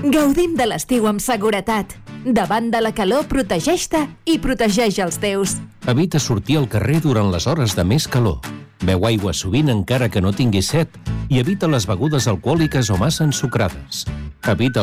Gaudim de l'estiu amb seguretat. Davant de la calor, protegeix-te i protegeix els teus. Evita sortir al carrer durant les hores de més calor. Beu aigua sovint encara que no tinguis set i evita les begudes alcohòliques o massa ensucrades. Evita